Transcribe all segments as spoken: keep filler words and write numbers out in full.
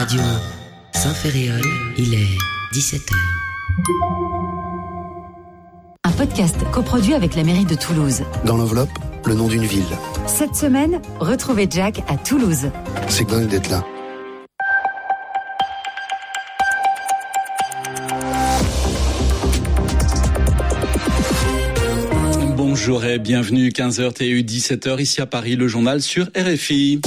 Radio un, Saint-Ferréol, il est dix-sept heures. Un podcast coproduit avec la mairie de Toulouse. Dans l'enveloppe, le nom d'une ville. Cette semaine, retrouvez Jack à Toulouse. C'est dingue d'être là. Bonjour et bienvenue, quinze heures T U, dix-sept heures ici à Paris, le journal sur R F I.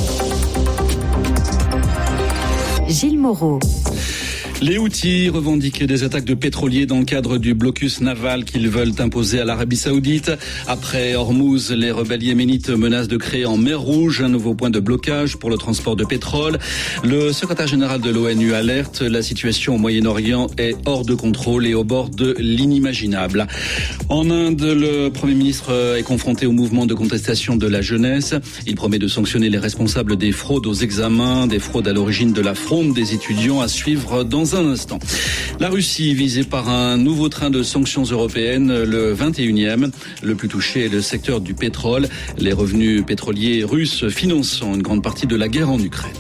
Gilles Moreau. Les Houthis revendiquent des attaques de pétroliers dans le cadre du blocus naval qu'ils veulent imposer à l'Arabie Saoudite. Après Hormuz, les rebelles yéménites menacent de créer en mer Rouge un nouveau point de blocage pour le transport de pétrole. Le secrétaire général de l'ONU alerte, la situation au Moyen-Orient est hors de contrôle et au bord de l'inimaginable. En Inde, le Premier ministre est confronté au mouvement de contestation de la jeunesse. Il promet de sanctionner les responsables des fraudes aux examens, des fraudes à l'origine de la fronde des étudiants, à suivre dans un instant. La Russie visée par un nouveau train de sanctions européennes, le vingt et unième. Le plus touché est le secteur du pétrole. Les revenus pétroliers russes finançant une grande partie de la guerre en Ukraine.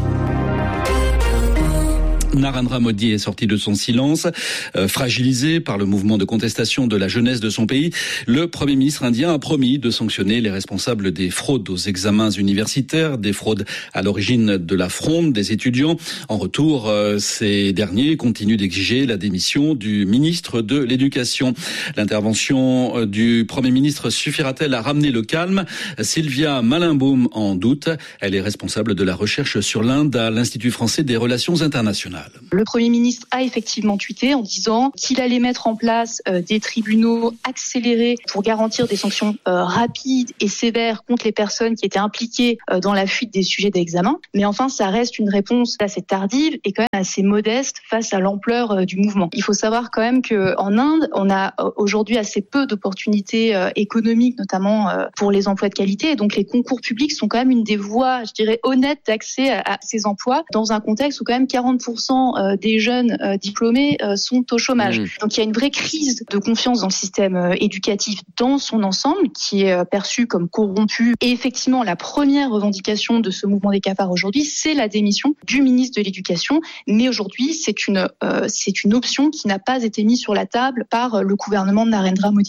Narendra Modi est sorti de son silence, euh, fragilisé par le mouvement de contestation de la jeunesse de son pays. Le Premier ministre indien a promis de sanctionner les responsables des fraudes aux examens universitaires, des fraudes à l'origine de la fronde des étudiants. En retour, euh, ces derniers continuent d'exiger la démission du ministre de l'Éducation. L'intervention euh, du Premier ministre suffira-t-elle à ramener le calme ? Sylvia Malinbaum en doute. Elle est responsable de la recherche sur l'Inde à l'Institut français des relations internationales. Le Premier ministre a effectivement tweeté en disant qu'il allait mettre en place euh, des tribunaux accélérés pour garantir des sanctions euh, rapides et sévères contre les personnes qui étaient impliquées euh, dans la fuite des sujets d'examen. Mais enfin, ça reste une réponse assez tardive et quand même assez modeste face à l'ampleur euh, du mouvement. Il faut savoir quand même qu'en Inde, on a euh, aujourd'hui assez peu d'opportunités euh, économiques, notamment euh, pour les emplois de qualité. Et donc les concours publics sont quand même une des voies, je dirais, honnêtes d'accès à, à ces emplois dans un contexte où quand même quarante pour cent des jeunes diplômés sont au chômage. Mmh. Donc il y a une vraie crise de confiance dans le système éducatif dans son ensemble qui est perçu comme corrompu. Et effectivement, la première revendication de ce mouvement des cafards aujourd'hui, c'est la démission du ministre de l'Éducation. Mais aujourd'hui, c'est une, euh, c'est une option qui n'a pas été mise sur la table par le gouvernement de Narendra Modi.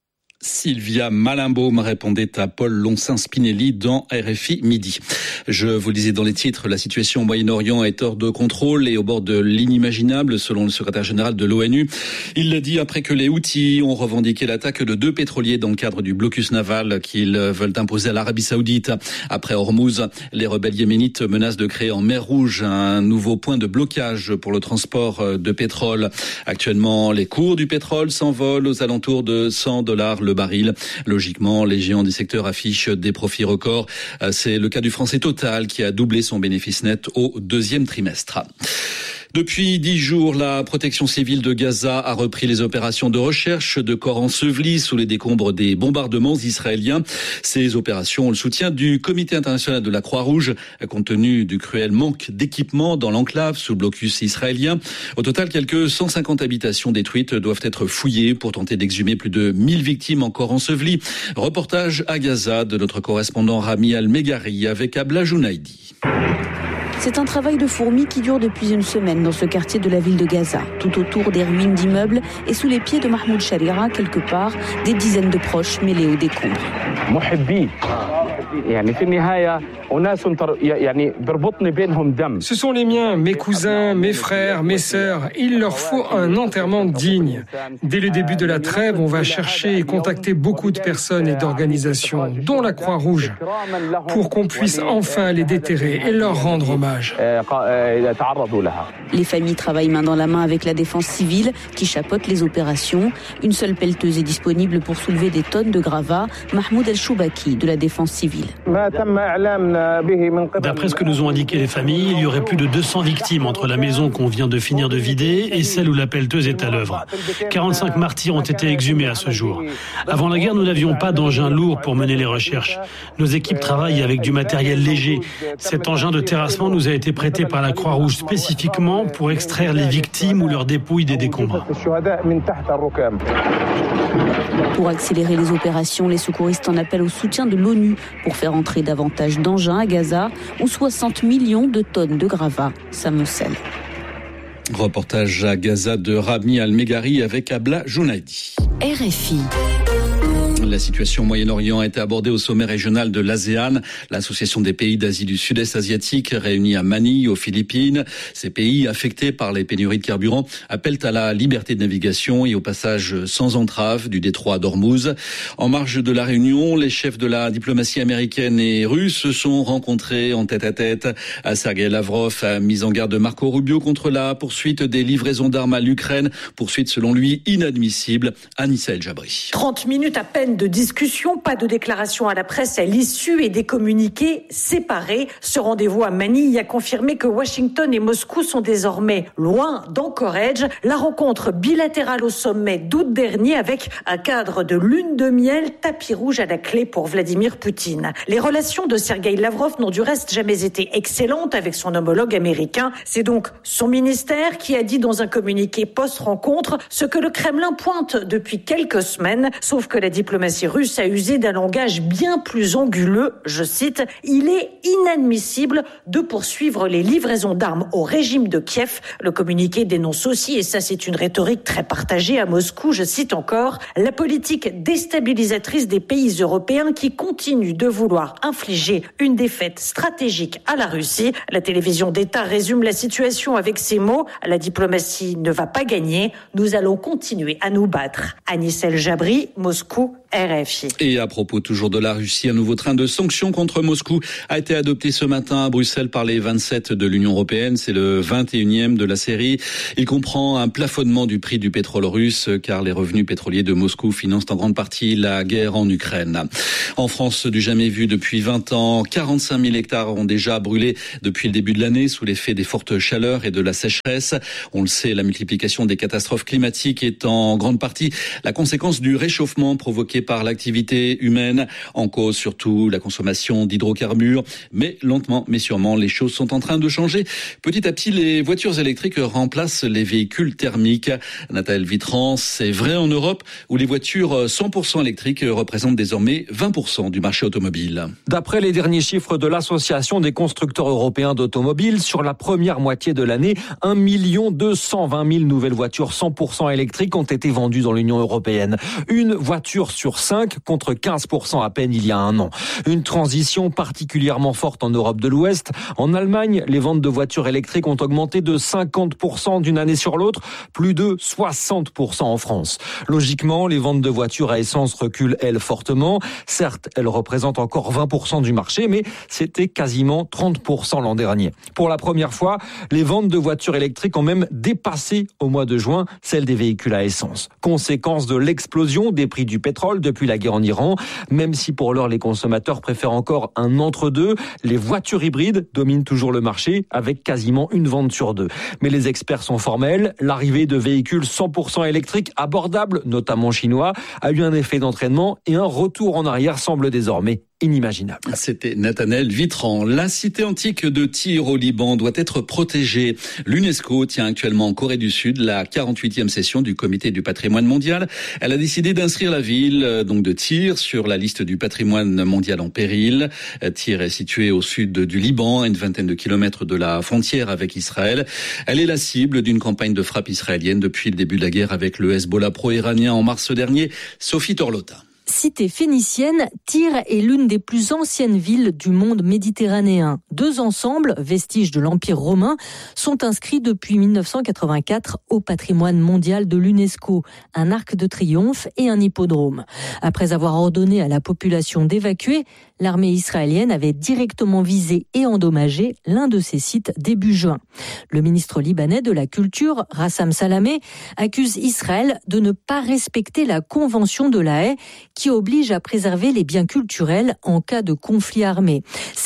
Sylvia Malinbaum répondait à Paul Loncin-Spinelli dans R F I Midi. Je vous le disais dans les titres, la situation au Moyen-Orient est hors de contrôle et au bord de l'inimaginable, selon le secrétaire général de l'ONU. Il l'a dit après que les Houthis ont revendiqué l'attaque de deux pétroliers dans le cadre du blocus naval qu'ils veulent imposer à l'Arabie Saoudite. Après Hormuz, les rebelles yéménites menacent de créer en mer Rouge un nouveau point de blocage pour le transport de pétrole. Actuellement, les cours du pétrole s'envolent aux alentours de cent dollars le baril. Logiquement, les géants du secteur affichent des profits records. C'est le cas du français Total qui a doublé son bénéfice net au deuxième trimestre. Depuis dix jours, la protection civile de Gaza a repris les opérations de recherche de corps ensevelis sous les décombres des bombardements israéliens. Ces opérations ont le soutien du Comité international de la Croix-Rouge, compte tenu du cruel manque d'équipement dans l'enclave sous le blocus israélien. Au total, quelques cent cinquante habitations détruites doivent être fouillées pour tenter d'exhumer plus de mille victimes encore ensevelies. Reportage à Gaza de notre correspondant Rami Al-Megari avec Abla Jounaidi. C'est un travail de fourmi qui dure depuis une semaine dans ce quartier de la ville de Gaza. Tout autour des ruines d'immeubles et sous les pieds de Mahmoud Sharira, quelque part, des dizaines de proches mêlés aux décombres. Ce sont les miens, mes cousins, mes frères, mes sœurs. Il leur faut un enterrement digne. Dès le début de la trêve, on va chercher et contacter beaucoup de personnes et d'organisations, dont la Croix-Rouge, pour qu'on puisse enfin les déterrer et leur rendre hommage. Les familles travaillent main dans la main avec la défense civile qui chapeaute les opérations. Une seule pelleteuse est disponible pour soulever des tonnes de gravats. Mahmoud El-Choubaki de la défense civile. D'après ce que nous ont indiqué les familles, il y aurait plus de deux cents victimes entre la maison qu'on vient de finir de vider et celle où la pelleteuse est à l'œuvre. quarante-cinq martyrs ont été exhumés à ce jour. Avant la guerre, nous n'avions pas d'engin lourd pour mener les recherches. Nos équipes travaillent avec du matériel léger. Cet engin de terrassement nous nous a été prêté par la Croix-Rouge spécifiquement pour extraire les victimes ou leurs dépouilles des décombres. Pour accélérer les opérations, les secouristes en appellent au soutien de l'ONU pour faire entrer davantage d'engins à Gaza où soixante millions de tonnes de gravats s'amoncellent. Reportage à Gaza de Rami Al-Meghari avec Abla Jounaidi. R F I. La situation au Moyen-Orient a été abordée au sommet régional de l'ASEAN, l'association des pays d'Asie du Sud-Est asiatique réunie à Manille, aux Philippines. Ces pays affectés par les pénuries de carburant appellent à la liberté de navigation et au passage sans entrave du détroit d'Ormuz. En marge de la réunion, les chefs de la diplomatie américaine et russe se sont rencontrés en tête-à-tête. Sergei Lavrov a mis en garde Marco Rubio contre la poursuite des livraisons d'armes à l'Ukraine, poursuite selon lui inadmissible. Anissa El Jabri. trente minutes à peine de discussion, pas de déclaration à la presse à l'issue et des communiqués séparés. Ce rendez-vous à Manille a confirmé que Washington et Moscou sont désormais loin d'Anchorage. La rencontre bilatérale au sommet d'août dernier avec un cadre de lune de miel, tapis rouge à la clé pour Vladimir Poutine. Les relations de Sergei Lavrov n'ont du reste jamais été excellentes avec son homologue américain. C'est donc son ministère qui a dit dans un communiqué post-rencontre ce que le Kremlin pointe depuis quelques semaines, sauf que la diplomatie russe a usé d'un langage bien plus anguleux, je cite, « Il est inadmissible de poursuivre les livraisons d'armes au régime de Kiev ». Le communiqué dénonce aussi, et ça c'est une rhétorique très partagée à Moscou, je cite encore, « la politique déstabilisatrice des pays européens qui continuent de vouloir infliger une défaite stratégique à la Russie ». La télévision d'État résume la situation avec ces mots, « La diplomatie ne va pas gagner, nous allons continuer à nous battre ». Anissa El Jabri, Moscou, R F I. Et à propos toujours de la Russie, un nouveau train de sanctions contre Moscou a été adopté ce matin à Bruxelles par les vingt-sept de l'Union européenne. C'est le vingt et unième de la série. Il comprend un plafonnement du prix du pétrole russe car les revenus pétroliers de Moscou financent en grande partie la guerre en Ukraine. En France, du jamais vu depuis vingt ans, quarante-cinq mille hectares ont déjà brûlé depuis le début de l'année sous l'effet des fortes chaleurs et de la sécheresse. On le sait, la multiplication des catastrophes climatiques est en grande partie la conséquence du réchauffement provoqué par l'activité humaine, en cause surtout la consommation d'hydrocarbures. Mais lentement, mais sûrement, les choses sont en train de changer. Petit à petit, les voitures électriques remplacent les véhicules thermiques. Nathalie Vitran, c'est vrai en Europe où les voitures cent pour cent électriques représentent désormais vingt pour cent du marché automobile. D'après les derniers chiffres de l'Association des constructeurs européens d'automobiles, sur la première moitié de l'année, un million deux cent vingt mille nouvelles voitures cent pour cent électriques ont été vendues dans l'Union européenne. Une voiture sur cinq contre quinze pour cent à peine il y a un an. Une transition particulièrement forte en Europe de l'Ouest. En Allemagne, les ventes de voitures électriques ont augmenté de cinquante pour cent d'une année sur l'autre, plus de soixante pour cent en France. Logiquement, les ventes de voitures à essence reculent, elles, fortement. Certes, elles représentent encore vingt pour cent du marché, mais c'était quasiment trente pour cent l'an dernier. Pour la première fois, les ventes de voitures électriques ont même dépassé au mois de juin celles des véhicules à essence. Conséquence de l'explosion des prix du pétrole depuis la guerre en Iran, même si pour l'heure les consommateurs préfèrent encore un entre-deux, les voitures hybrides dominent toujours le marché avec quasiment une vente sur deux. Mais les experts sont formels, l'arrivée de véhicules cent pour cent électriques abordables, notamment chinois, a eu un effet d'entraînement et un retour en arrière semble désormais inimaginable. C'était Nathanaël Vitran. La cité antique de Tyr au Liban doit être protégée. L'UNESCO tient actuellement en Corée du Sud la quarante-huitième session du Comité du patrimoine mondial. Elle a décidé d'inscrire la ville donc de Tyr sur la liste du patrimoine mondial en péril. Tyr est située au sud du Liban, à une vingtaine de kilomètres de la frontière avec Israël. Elle est la cible d'une campagne de frappe israélienne depuis le début de la guerre avec le Hezbollah pro-iranien en mars dernier. Sophie Torlota. Cité phénicienne, Tyr est l'une des plus anciennes villes du monde méditerranéen. Deux ensembles, vestiges de l'Empire romain, sont inscrits depuis dix-neuf cent quatre-vingt-quatre au patrimoine mondial de l'UNESCO, un arc de triomphe et un hippodrome. Après avoir ordonné à la population d'évacuer, l'armée israélienne avait directement visé et endommagé l'un de ces sites début juin. Le ministre libanais de la Culture, Rassam Salamé, accuse Israël de ne pas respecter la Convention de la Haye qui oblige à préserver les biens culturels en cas de conflit armé. C'est lui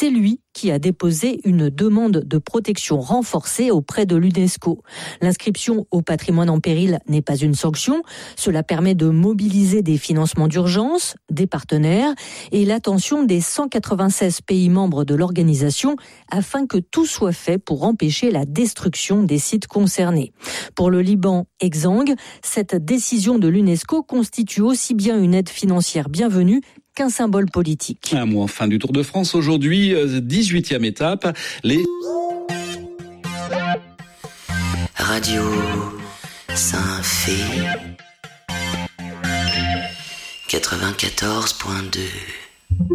qui a déposé une demande de protection renforcée auprès de l'UNESCO. L'inscription au patrimoine en péril n'est pas une sanction. Cela permet de mobiliser des financements d'urgence, des partenaires et l'attention des cent quatre-vingt-seize pays membres de l'organisation afin que tout soit fait pour empêcher la destruction des sites concernés. Pour le Liban exsangue, cette décision de l'UNESCO constitue aussi bien une aide financière bienvenue qu'un symbole politique. Un mois fin du Tour de France aujourd'hui, dix-huitième étape. Les Radio Saint-Fé quatre-vingt-quatorze point deux.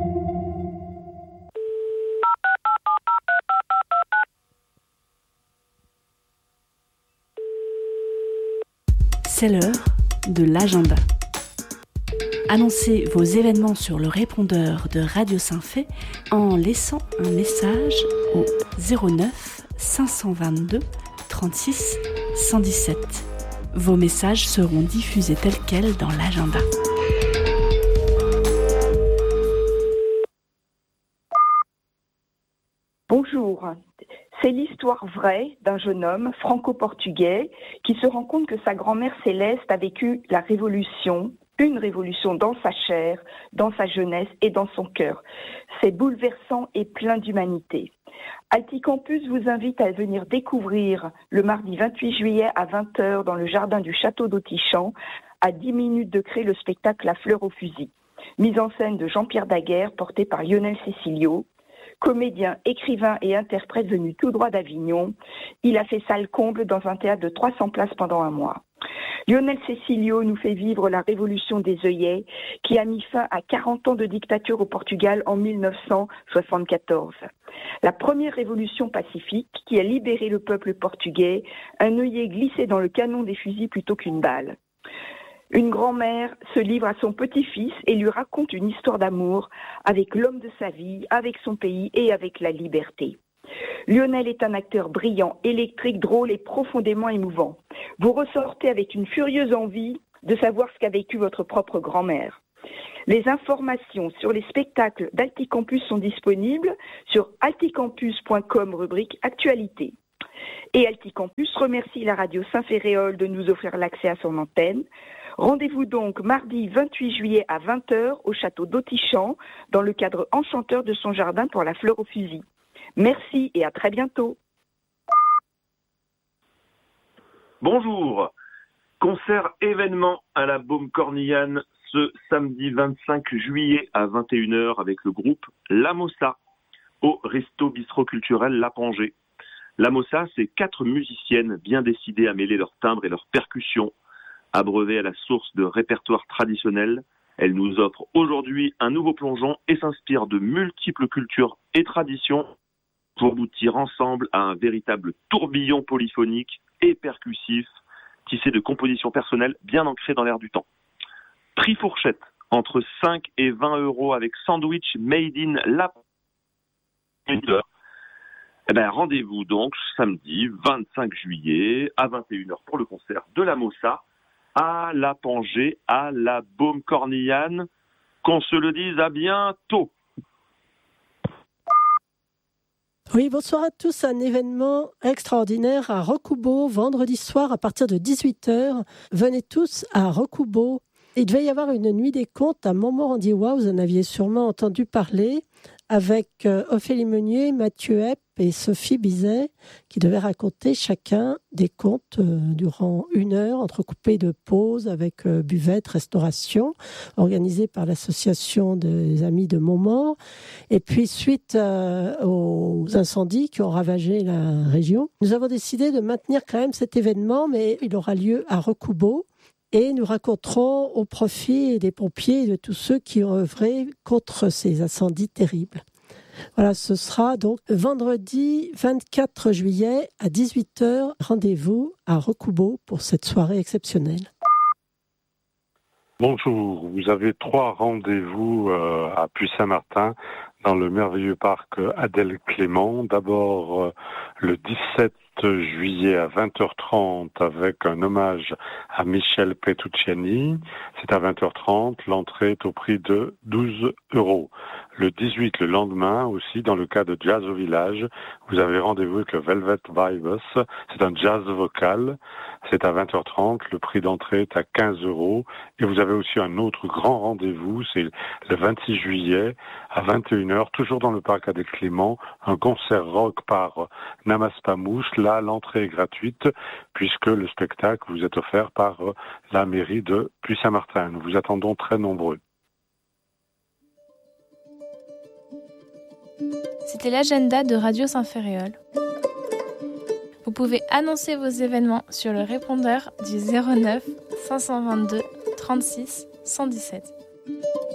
C'est l'heure de l'agenda. Annoncez vos événements sur le répondeur de Radio Saint-Fé en laissant un message au zéro neuf cinq cent vingt-deux trente-six cent dix-sept. Vos messages seront diffusés tels quels dans l'agenda. Bonjour. C'est l'histoire vraie d'un jeune homme franco-portugais qui se rend compte que sa grand-mère Céleste a vécu la révolution, une révolution dans sa chair, dans sa jeunesse et dans son cœur. C'est bouleversant et plein d'humanité. Alticampus vous invite à venir découvrir le mardi vingt-huit juillet à vingt heures dans le jardin du château d'Autichamp, à dix minutes de créer le spectacle La Fleur au fusil. Mise en scène de Jean-Pierre Daguerre, porté par Lionel Cecilio. Comédien, écrivain et interprète venu tout droit d'Avignon, il a fait salle comble dans un théâtre de trois cents places pendant un mois. Lionel Cecilio nous fait vivre la révolution des œillets qui a mis fin à quarante ans de dictature au Portugal en mille neuf cent soixante-quatorze. La première révolution pacifique qui a libéré le peuple portugais, un œillet glissé dans le canon des fusils plutôt qu'une balle. Une grand-mère se livre à son petit-fils et lui raconte une histoire d'amour avec l'homme de sa vie, avec son pays et avec la liberté. Lionel est un acteur brillant, électrique, drôle et profondément émouvant. Vous ressortez avec une furieuse envie de savoir ce qu'a vécu votre propre grand-mère. Les informations sur les spectacles d'Alticampus sont disponibles sur alticampus point com rubrique Actualité. Et Alticampus remercie la radio Saint-Féréol de nous offrir l'accès à son antenne. Rendez-vous donc mardi vingt-huit juillet à vingt heures au château d'Autichamp dans le cadre enchanteur de son jardin pour la fleur au fusil. Merci et à très bientôt. Bonjour. Concert événement à la Baume Cornillane ce samedi vingt-cinq juillet à vingt et une heures avec le groupe La Mossa au Resto Bistrot Culturel La Pangée. La Mossa, c'est quatre musiciennes bien décidées à mêler leur timbre et leur percussion. Abreuvées à la source de répertoire traditionnel, elles nous offrent aujourd'hui un nouveau plongeon et s'inspirent de multiples cultures et traditions pour aboutir ensemble à un véritable tourbillon polyphonique et percussif, tissé de compositions personnelles bien ancrées dans l'air du temps. Prix fourchette, entre cinq et vingt euros avec sandwich made in La Pangée. Eh ben, rendez-vous donc samedi vingt-cinq juillet à vingt et une heures pour le concert de La Mossa à La Pangée, à la Baume Cornillane. Qu'on se le dise, à bientôt. Oui, bonsoir à tous. Un événement extraordinaire à Recoubeau, vendredi soir à partir de dix-huit heures. Venez tous à Recoubeau. Il devait y avoir une nuit des contes à Montmorendier-Ouai, vous en aviez sûrement entendu parler, avec euh, Ophélie Meunier, Mathieu Epp et Sophie Bizet, qui devaient raconter chacun des contes euh, durant une heure, entrecoupés de pauses avec euh, buvette, restauration, organisée par l'association des Amis de Montmort. Et puis, suite euh, aux incendies qui ont ravagé la région, nous avons décidé de maintenir quand même cet événement, mais il aura lieu à Recoubeau. Et nous raconterons au profit des pompiers et de tous ceux qui ont œuvré contre ces incendies terribles. Voilà, ce sera donc vendredi vingt-quatre juillet à dix-huit heures. Rendez-vous à Recoubeau pour cette soirée exceptionnelle. Bonjour, vous avez trois rendez-vous euh, à Puy-Saint-Martin dans le merveilleux parc Adèle Clément. D'abord euh, le dix-sept juillet à vingt heures trente avec un hommage à Michel Petrucciani. C'est à vingt heures trente. L'entrée est au prix de douze euros. Le dix-huit, le lendemain aussi, dans le cas de Jazz au Village, vous avez rendez-vous avec le Velvet Vibes. C'est un jazz vocal. C'est à vingt heures trente. Le prix d'entrée est à quinze euros. Et vous avez aussi un autre grand rendez-vous. C'est le vingt-six juillet à vingt et une heures, toujours dans le parc Adèle Clément, un concert rock par Namas Pamouche. Là, l'entrée est gratuite puisque le spectacle vous est offert par la mairie de Puy-Saint-Martin. Nous vous attendons très nombreux. C'était l'agenda de Radio Saint-Ferréol. Vous pouvez annoncer vos événements sur le répondeur du zéro neuf cinq cent vingt-deux trente-six cent dix-sept.